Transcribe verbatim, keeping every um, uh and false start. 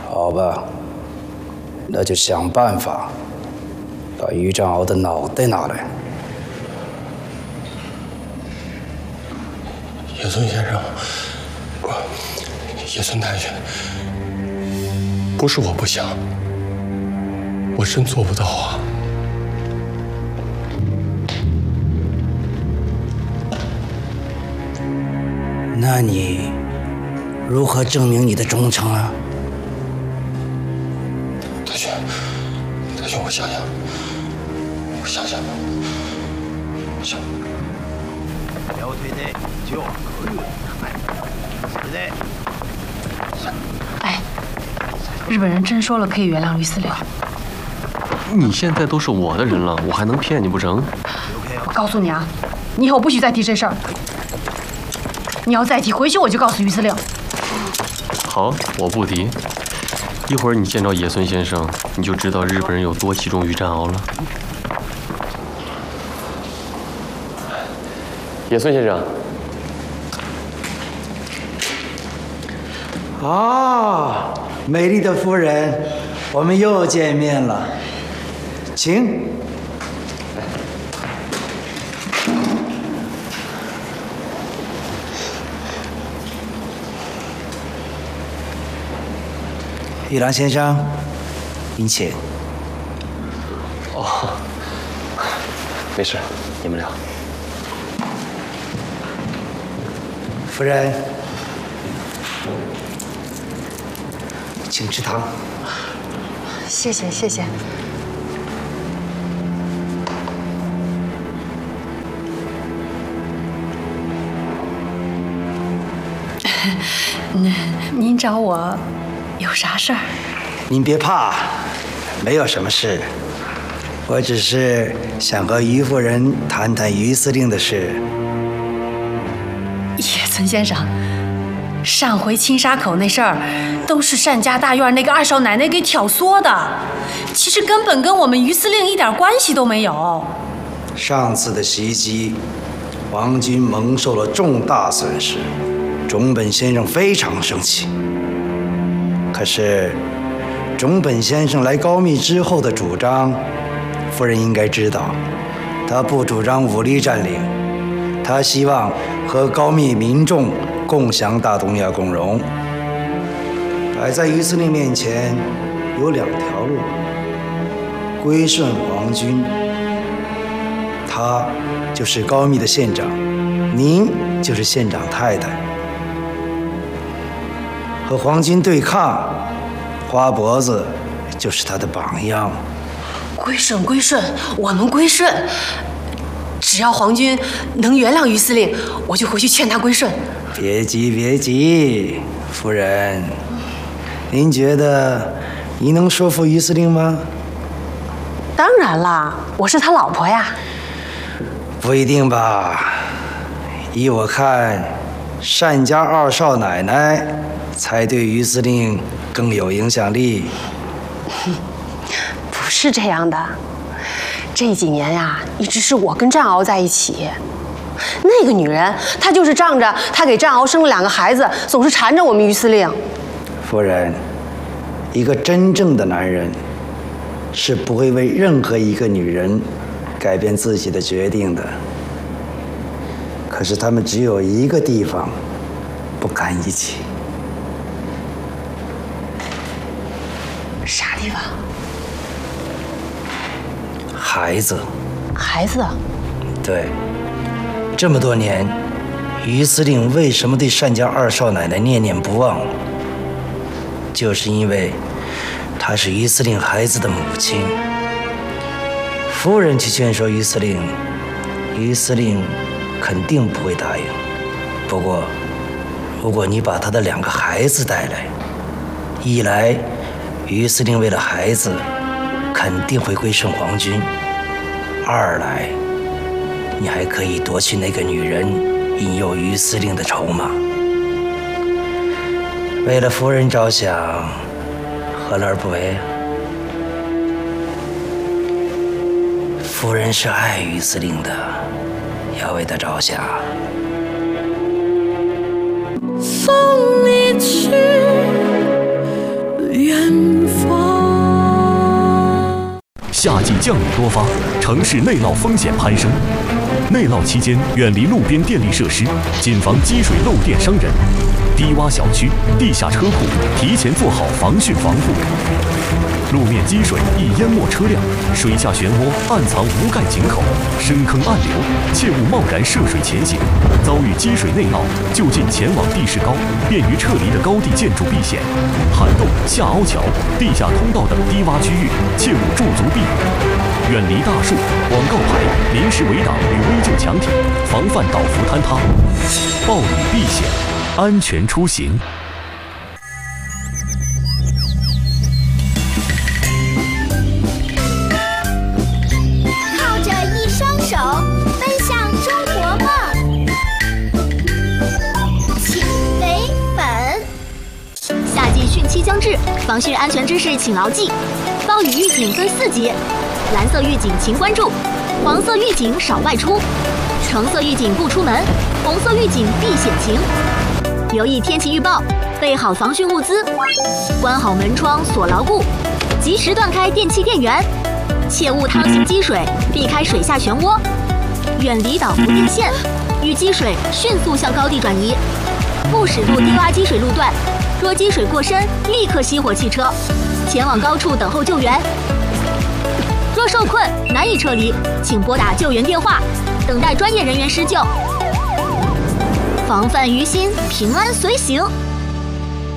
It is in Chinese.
好吧，那就想办法把于占鳌的脑袋拿来。 野村先生，不，野村太君，不是我不想，我真做不到啊。 那你如何证明你的忠诚啊？ 太君，太君，我想想，我想想，想。 両手で手をぐるぐるそれで。 哎，日本人真说了可以原谅于司令。 你现在都是我的人了，我还能骗你不成？ 我告诉你啊，你以后不许再提这事儿。你要再提，回去我就告诉于司令。 好，我不提。一会儿你见着野村先生，你就知道日本人有多器重于占鳌了。野村先生。 啊，美丽的夫人，我们又见面了，请。玉郎先生，您请。 哦，没事，你们聊。 夫人，请吃汤。 谢谢谢谢。您您找我有啥事儿？ 您别怕，没有什么事。我只是想和于夫人谈谈于司令的事。 野村先生，上回青沙口那事儿，都是单家大院那个二少奶奶给挑唆的，其实根本跟我们于司令一点关系都没有。 上次的袭击，皇军蒙受了重大损失，种本先生非常生气。可是，种本先生来高密之后的主张，夫人应该知道，他不主张武力占领，他希望和高密民众共享大东亚共荣。摆在于司令面前有两条路：归顺皇军，他就是高密的县长，您就是县长太太。和皇军对抗，花脖子就是他的榜样。 归顺归顺，我们归顺。只要皇军能原谅于司令，我就回去劝他归顺。 别急别急，夫人，您觉得您能说服于司令吗？ 当然啦，我是他老婆呀。 不一定吧，依我看，单家二少奶奶才对于司令更有影响力。 不是这样的，这几年呀，一直是我跟占鳌在一起。那个女人，她就是仗着她给占鳌生了两个孩子，总是缠着我们于司令。 夫人，一个真正的男人是不会为任何一个女人改变自己的决定的。可是他们只有一个地方不敢一起。 啥地方？ 孩子。 孩子？ 对。这么多年，于司令为什么对单家二少奶奶念念不忘？就是因为她是于司令孩子的母亲。夫人去劝说于司令，于司令肯定不会答应。不过，如果你把他的两个孩子带来，一来，于司令为了孩子肯定会归顺皇军；二来，你还可以夺去那个女人引诱于司令的筹码。为了夫人着想，何乐而不为？夫人是爱于司令的，要为他着想。 风里去，远夏季降雨多发，城市内涝风险攀升。内涝期间，远离路边电力设施，谨防积水漏电伤人。低洼小区、地下车库提前做好防汛防护。路面积水易淹没车辆，水下漩涡暗藏无盖井口，深坑暗流，切勿贸然涉水前行。遭遇积水内涝，就近前往地势高、便于撤离的高地建筑避险。涵洞、下凹桥、地下通道等低洼区域，切勿驻足避雨。远离大树、广告牌、临时围挡与危旧墙体，防范倒伏坍塌。暴雨避险，安全出行。 靠着一双手，奔向中国梦。请为本。 夏季汛期将至，防汛安全知识请牢记。暴雨预警分四级，蓝色预警请关注，黄色预警少外出，橙色预警不出门，红色预警避险情。留意天气预报，备好防汛物资，关好门窗锁牢固，及时断开电器电源，切勿趟行积水，避开水下漩涡，远离倒伏电线，遇积水迅速向高地转移，勿驶入低洼积水路段。若积水过深，立刻熄火汽车，前往高处等候救援。若受困难以撤离，请拨打救援电话，等待专业人员施救。防范于心，平安随行。